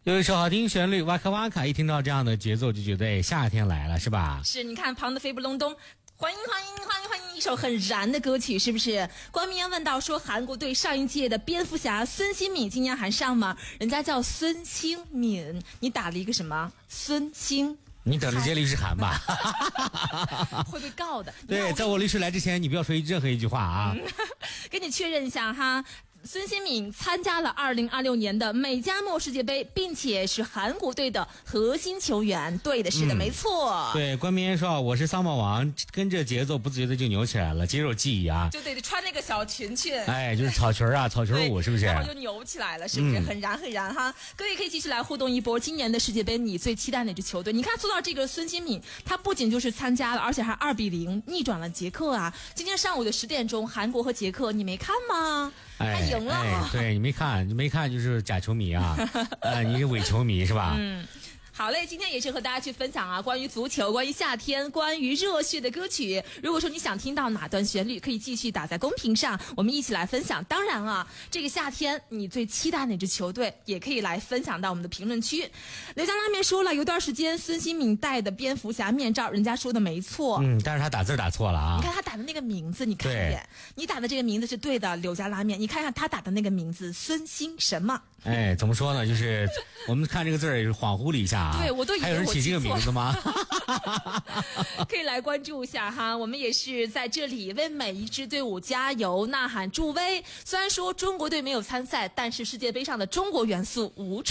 有一首好听旋律，哇卡哇卡，一听到这样的节奏就觉得夏天来了，是吧？ 是，你看旁的飞不隆咚，欢迎，一首很燃的歌曲，是不是？关明阳问到说，韩国队上一届的蝙蝠侠孙兴敏今年还上吗？人家叫孙兴敏，你打了一个什么？孙兴。 你等着接律师函吧。 会被告的。 对，在我律师来之前，你不要说任何一句话啊。 给你确认一下哈。孙兴敏参加了2026年的美加墨世界杯，并且是韩国队的核心球员。对的，是的，没错。 对，关明说我是桑巴王，跟着节奏不自觉的就扭起来了，肌肉记忆啊， 就得穿那个小裙裙， 哎，就是草裙啊，草裙舞是不是？ 然后就扭起来了，是不是？很燃很燃哈！各位可以继续来互动一波。今年的世界杯，你最期待哪支球队？你看，说到这个孙兴敏，他不仅就是参加了，而且还2-0逆转了捷克啊！今天上午的10点钟，韩国和捷克，你没看吗？他赢了。 对，你没看就是假球迷啊，你是伪球迷是吧？ 好嘞，今天也是和大家去分享啊，关于足球，关于夏天，关于热血的歌曲。如果说你想听到哪段旋律，可以继续打在公屏上，我们一起来分享。当然啊，这个夏天你最期待哪支球队，也可以来分享到我们的评论区。刘家拉面说了，有段时间孙兴敏戴的蝙蝠侠面罩，人家说的没错。 但是他打字打错了啊。 你看他打的那个名字，你看一眼，你打的这个名字是对的，刘家拉面。你看看他打的那个名字，孙兴什么？ 哎，怎么说呢？就是我们看这个字儿也是恍惚了一下啊。 对，我都以为还有人起这个名字吗？ 可以来关注一下哈，我们也是在这里为每一支队伍加油呐喊助威。虽然说中国队没有参赛，但是世界杯上的中国元素无处